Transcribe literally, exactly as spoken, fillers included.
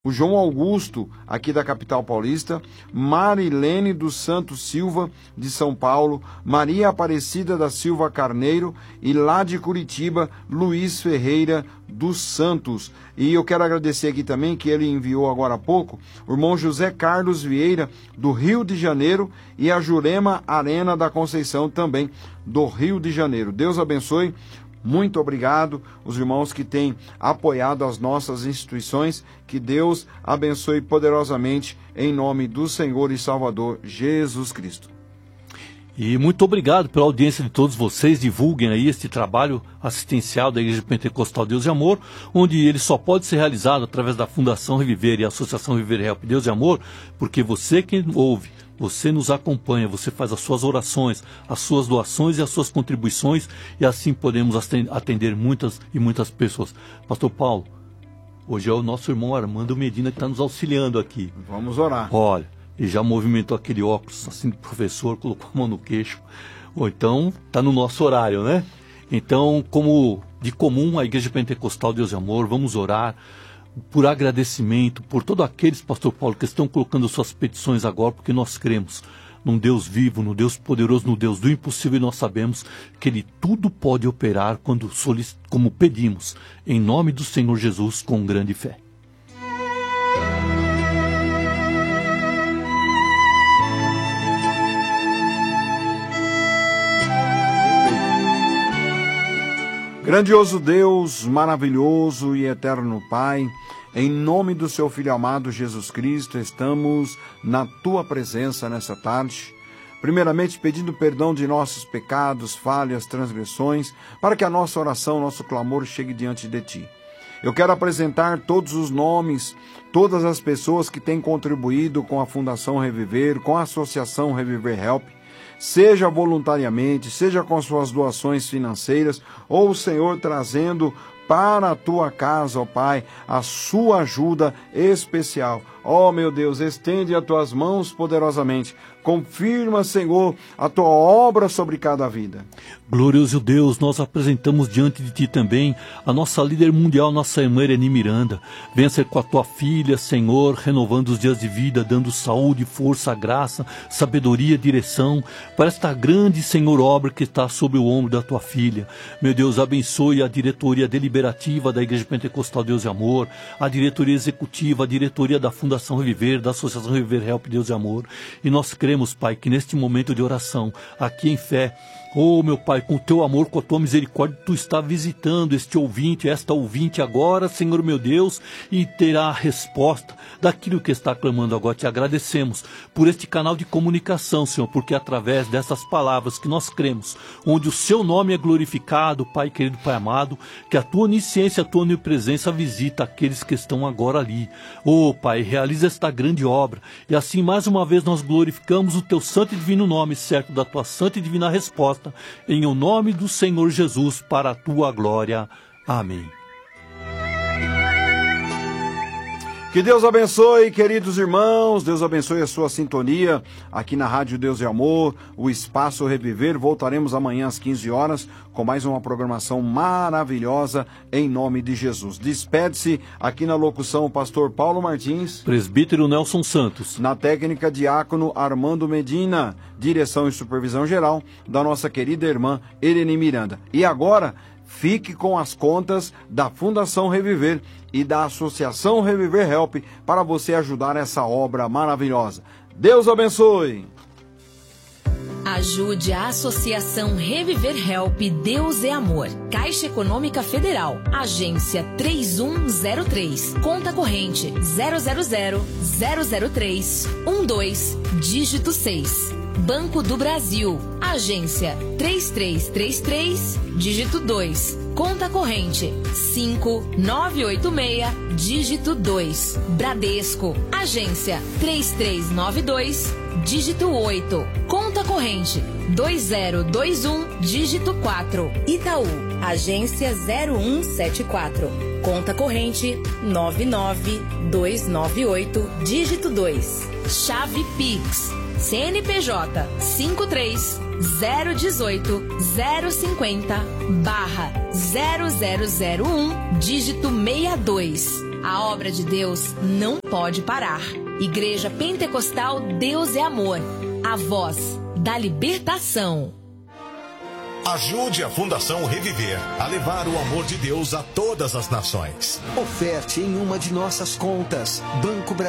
o João Augusto, aqui da capital paulista, Marilene dos Santos Silva, de São Paulo, Maria Aparecida da Silva Carneiro e lá de Curitiba, Luiz Ferreira dos Santos. E eu quero agradecer aqui também, que ele enviou agora há pouco, o irmão José Carlos Vieira, do Rio de Janeiro, e a Jurema Arena da Conceição, também do Rio de Janeiro. Deus abençoe. Muito obrigado, os irmãos que têm apoiado as nossas instituições. Que Deus abençoe poderosamente, em nome do Senhor e Salvador Jesus Cristo. E muito obrigado pela audiência de todos vocês. Divulguem aí este trabalho assistencial da Igreja Pentecostal Deus e Amor, onde ele só pode ser realizado através da Fundação Reviver e a Associação Reviver Help Deus e Amor, porque você que ouve, você nos acompanha, você faz as suas orações, as suas doações e as suas contribuições, e assim podemos atender muitas e muitas pessoas. Pastor Paulo, hoje é o nosso irmão Armando Medina que está nos auxiliando aqui. Vamos orar. Olha, ele já movimentou aquele óculos assim do professor, colocou a mão no queixo. Ou então, está no nosso horário, né? Então, como de comum, a Igreja Pentecostal Deus e Amor, vamos orar por agradecimento, por todos aqueles, Pastor Paulo, que estão colocando suas petições agora, porque nós cremos num Deus vivo, no Deus poderoso, no Deus do impossível, e nós sabemos que Ele tudo pode operar quando solic... como pedimos, em nome do Senhor Jesus, com grande fé. Grandioso Deus, maravilhoso e eterno Pai, em nome do seu Filho amado Jesus Cristo, estamos na Tua presença nessa tarde, primeiramente pedindo perdão de nossos pecados, falhas, transgressões, para que a nossa oração, nosso clamor chegue diante de Ti. Eu quero apresentar todos os nomes, todas as pessoas que têm contribuído com a Fundação Reviver, com a Associação Reviver Help, seja voluntariamente, seja com suas doações financeiras, ou o Senhor trazendo para a tua casa, ó Pai, a sua ajuda especial. Ó meu Deus, estende as tuas mãos poderosamente. Confirma, Senhor, a tua obra sobre cada vida. Glorioso Deus, nós apresentamos diante de Ti também a nossa líder mundial, nossa irmã Irene Miranda. Venha ser com a Tua filha, Senhor, renovando os dias de vida, dando saúde, força, graça, sabedoria, direção para esta grande, Senhor, obra que está sobre o ombro da Tua filha. Meu Deus, abençoe a diretoria deliberativa da Igreja Pentecostal Deus e Amor, a diretoria executiva, a diretoria da Fundação Reviver, da Associação Reviver Help Deus e Amor. E nós cremos, Pai, que neste momento de oração, aqui em fé, oh, meu Pai, com o Teu amor, com a Tua misericórdia, Tu está visitando este ouvinte, esta ouvinte agora, Senhor meu Deus, e terá a resposta daquilo que está clamando agora. Te agradecemos por este canal de comunicação, Senhor, porque através dessas palavras que nós cremos, onde o Seu nome é glorificado, Pai querido, Pai amado, que a Tua onisciência, a Tua onipresença visita aqueles que estão agora ali. Oh, Pai, realiza esta grande obra, e assim mais uma vez nós glorificamos o Teu santo e divino nome, certo da Tua santa e divina resposta, em o nome do Senhor Jesus, para a Tua glória. Amém. Que Deus abençoe, queridos irmãos, Deus abençoe a sua sintonia aqui na Rádio Deus e Amor, o Espaço Reviver. Voltaremos amanhã às quinze horas com mais uma programação maravilhosa em nome de Jesus. Despede-se aqui na locução o pastor Paulo Martins, presbítero Nelson Santos, na técnica diácono Armando Medina, direção e supervisão geral da nossa querida irmã Irene Miranda. E agora, fique com as contas da Fundação Reviver e da Associação Reviver Help para você ajudar essa obra maravilhosa. Deus abençoe! Ajude a Associação Reviver Help Deus é Amor. Caixa Econômica Federal. Agência três um zero três. Conta corrente zero zero zero zero zero três um dois, dígito seis. Banco do Brasil. Agência três três três três, dígito dois. Conta corrente cinco nove oito seis, dígito dois. Bradesco. Agência três três nove dois, dígito oito. Conta corrente dois zero dois um, dígito quatro. Itaú. Agência zero um sete quatro. Conta corrente nove nove dois nove oito, dígito dois. Chave Pix. C N P J cinco três zero um oito zero cinquenta barra zero zero zero um, dígito sessenta e dois. A obra de Deus não pode parar. Igreja Pentecostal Deus é Amor. A voz da libertação. Ajude a Fundação Reviver a levar o amor de Deus a todas as nações. Oferte em uma de nossas contas. Banco Brasil.